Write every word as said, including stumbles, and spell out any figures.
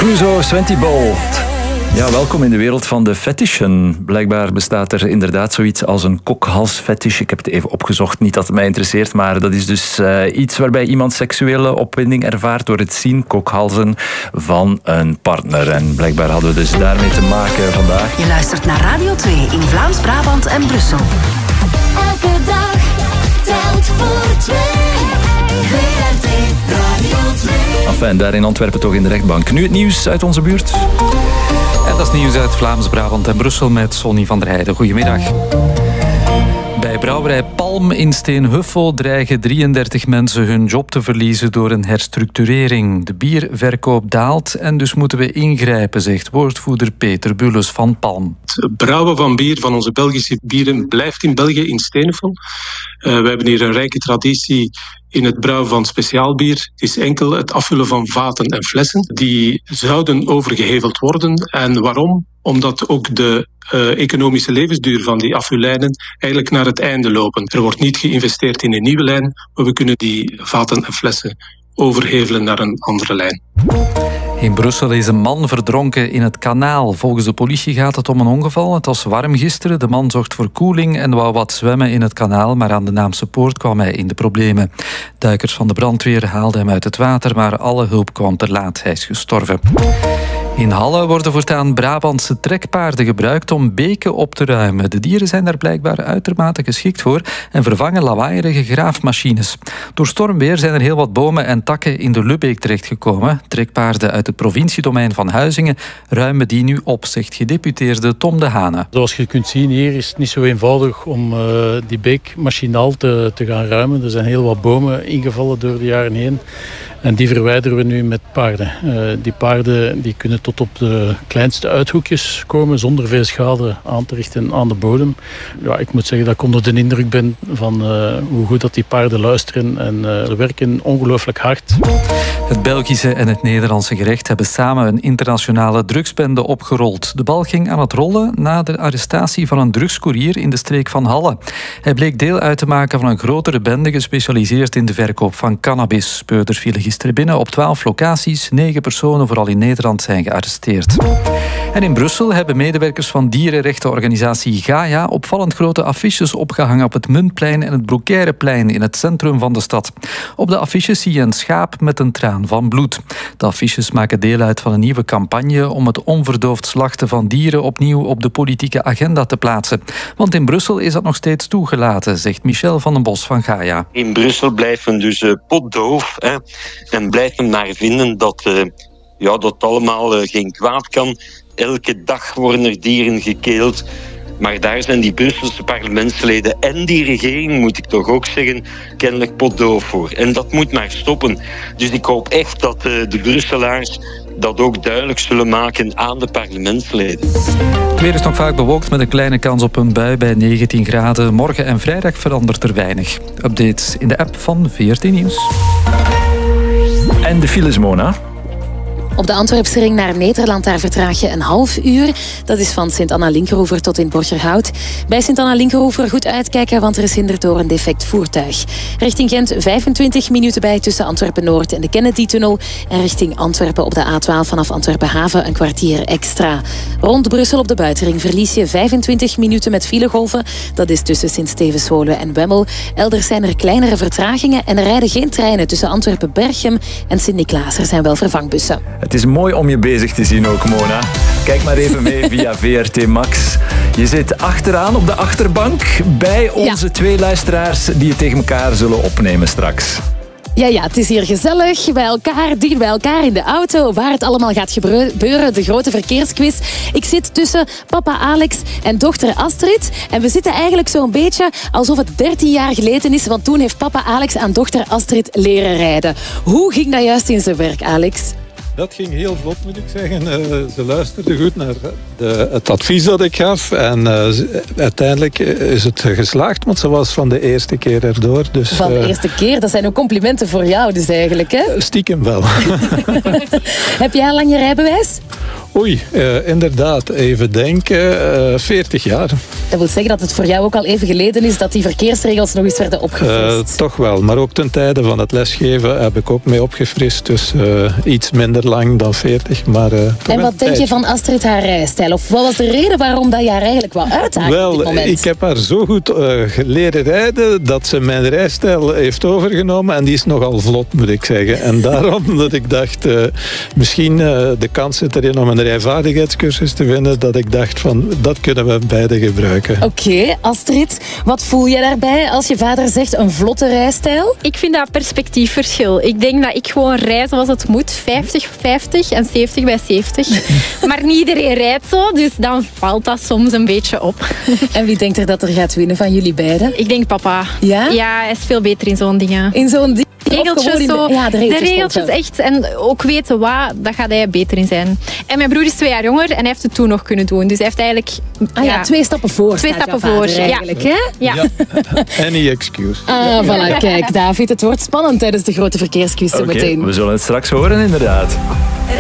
Clouseau, Sventy Bolt. Ja, welkom in de wereld van de fetishen. Blijkbaar bestaat er inderdaad zoiets als een kokhalsfetish. Ik heb het even opgezocht, niet dat het mij interesseert, maar dat is dus uh, iets waarbij iemand seksuele opwinding ervaart door het zien, kokhalzen, van een partner. En blijkbaar hadden we dus daarmee te maken vandaag. Je luistert naar Radio twee in Vlaams-Brabant en Brussel. Elke dag telt voor twee. V R T Radio twee. Enfin, daar in Antwerpen toch in de rechtbank. Nu het nieuws uit onze buurt. En dat is nieuws uit Vlaams-Brabant en Brussel met Sonny van der Heijden. Goedemiddag. Bij brouwerij Palm in Steenhuffel dreigen drieëndertig mensen hun job te verliezen door een herstructurering. De bierverkoop daalt en dus moeten we ingrijpen, zegt woordvoerder Peter Bulles van Palm. Het brouwen van bier, van onze Belgische bieren, blijft in België in Steenhuffel. Uh, we hebben hier een rijke traditie in het brouwen van speciaal bier. Het is enkel het afvullen van vaten en flessen. Die zouden overgeheveld worden. En waarom? Omdat ook de uh, economische levensduur van die afvullijnen eigenlijk naar het einde lopen. Er wordt niet geïnvesteerd in een nieuwe lijn, maar we kunnen die vaten en flessen overhevelen naar een andere lijn. In Brussel is een man verdronken in het kanaal. Volgens de politie gaat het om een ongeval. Het was warm gisteren. De man zocht voor koeling en wou wat zwemmen in het kanaal, maar aan de Naamse Poort kwam hij in de problemen. Duikers van de brandweer haalden hem uit het water, maar alle hulp kwam te laat. Hij is gestorven. In Halle worden voortaan Brabantse trekpaarden gebruikt om beken op te ruimen. De dieren zijn daar blijkbaar uitermate geschikt voor en vervangen lawaaierige graafmachines. Door stormweer zijn er heel wat bomen en takken in de Lubbeek terechtgekomen. Trekpaarden uit het provinciedomein van Huizingen ruimen die nu op, zegt gedeputeerde Tom de Hane. Zoals je kunt zien hier is het niet zo eenvoudig om uh, die beek machinaal te, te gaan ruimen. Er zijn heel wat bomen ingevallen door de jaren heen. En die verwijderen we nu met paarden. Uh, die paarden die kunnen tot op de kleinste uithoekjes komen zonder veel schade aan te richten aan de bodem. Ja, ik moet zeggen dat ik onder de indruk ben van uh, hoe goed dat die paarden luisteren en uh, ze werken ongelooflijk hard. Het Belgische en het Nederlandse gerecht hebben samen een internationale drugsbende opgerold. De bal ging aan het rollen na de arrestatie van een drugscourier in de streek van Halle. Hij bleek deel uit te maken van een grotere bende gespecialiseerd in de verkoop van cannabis. Speurders vielen gisteren binnen op twaalf locaties. Negen personen, vooral in Nederland, zijn gearresteerd. En in Brussel hebben medewerkers van dierenrechtenorganisatie Gaia opvallend grote affiches opgehangen op het Muntplein en het Broekaireplein in het centrum van de stad. Op de affiches zie je een schaap met een traan van bloed. De affiches maken deel uit van een nieuwe campagne om het onverdoofd slachten van dieren opnieuw op de politieke agenda te plaatsen. Want in Brussel is dat nog steeds toegelaten, zegt Michel van den Bos van Gaia. In Brussel blijven dus uh, potdoof hè, en blijven maar vinden dat uh, ja, dat allemaal uh, geen kwaad kan. Elke dag worden er dieren gekeeld. Maar daar zijn die Brusselse parlementsleden en die regering, moet ik toch ook zeggen, kennelijk potdoof voor. En dat moet maar stoppen. Dus ik hoop echt dat uh, de Brusselaars dat ook duidelijk zullen maken aan de parlementsleden. Het weer is nog vaak bewolkt met een kleine kans op een bui bij negentien graden. Morgen en vrijdag verandert er weinig. Updates in de app van V R T Nieuws. En de files, Mona? Op de Antwerpse ring naar Nederland, daar vertraag je een half uur. Dat is van Sint-Anna-Linkeroever tot in Borgerhout. Bij Sint-Anna-Linkeroever goed uitkijken, want er is hinder door een defect voertuig. Richting Gent vijfentwintig minuten bij tussen Antwerpen-Noord en de Kennedy-tunnel. En richting Antwerpen op de A twaalf vanaf Antwerpen-Haven een kwartier extra. Rond Brussel op de buitenring verlies je vijfentwintig minuten met filegolven. Dat is tussen Sint-Stevenswoluwe en Wemmel. Elders zijn er kleinere vertragingen en er rijden geen treinen tussen Antwerpen-Berchem en Sint-Niklaas. Er zijn wel vervangbussen. Het is mooi om je bezig te zien ook, Mona. Kijk maar even mee via V R T Max. Je zit achteraan op de achterbank bij onze ja. twee luisteraars die het tegen elkaar zullen opnemen straks. Ja, ja, het is hier gezellig, bij elkaar, dicht bij elkaar in de auto, waar het allemaal gaat gebeuren, de grote verkeersquiz. Ik zit tussen papa Alex en dochter Astrid. En we zitten eigenlijk zo'n beetje alsof het dertien jaar geleden is, want toen heeft papa Alex aan dochter Astrid leren rijden. Hoe ging dat juist in zijn werk, Alex? Dat ging heel vlot, moet ik zeggen. Uh, ze luisterde goed naar de, het advies dat ik gaf. En uh, ze, uiteindelijk is het geslaagd, want ze was van de eerste keer erdoor. Dus, van de uh, eerste keer? Dat zijn ook complimenten voor jou dus eigenlijk, hè? Stiekem wel. Heb jij al lang je rijbewijs? Oei, uh, inderdaad. Even denken. Uh, veertig jaar. Dat wil zeggen dat het voor jou ook al even geleden is dat die verkeersregels nog eens werden opgefrist. Uh, toch wel, maar ook ten tijde van het lesgeven heb ik ook mee opgefrist. Dus uh, iets minder lang dan veertig. Maar, uh, en wat denk je van Astrid haar rijstijl? Of wat was de reden waarom dat je haar eigenlijk wel uitdaagt wel, op dit moment? Ik heb haar zo goed uh, leren rijden dat ze mijn rijstijl heeft overgenomen. En die is nogal vlot, moet ik zeggen. En daarom dat ik dacht, uh, misschien uh, de kans zit erin om een rijvaardigheidscursus te vinden, dat ik dacht van, dat kunnen we beide gebruiken. Oké, okay, Astrid, wat voel je daarbij als je vader zegt een vlotte rijstijl? Ik vind dat perspectiefverschil. Ik denk dat ik gewoon rijd zoals het moet. vijftig vijftig en zeventig bij zeventig. Maar niet iedereen rijdt zo, dus dan valt dat soms een beetje op. En wie denkt er dat er gaat winnen van jullie beiden? Ik denk papa. Ja? Ja, hij is veel beter in zo'n dingen. In zo'n ding? Regeltjes zo. De, ja, de regeltjes, de regeltjes echt. En ook weten wat, dat gaat hij beter in zijn. En mijn broer is twee jaar jonger en hij heeft het toen nog kunnen doen. Dus hij heeft eigenlijk... Ah ja, ja twee stappen voor. Twee stappen voor, eigenlijk. Ja. Hè? Ja. ja. Any excuse. Ah, voilà. Kijk, David, het wordt spannend tijdens de grote verkeersquiz zo okay, meteen. We zullen het straks horen, inderdaad.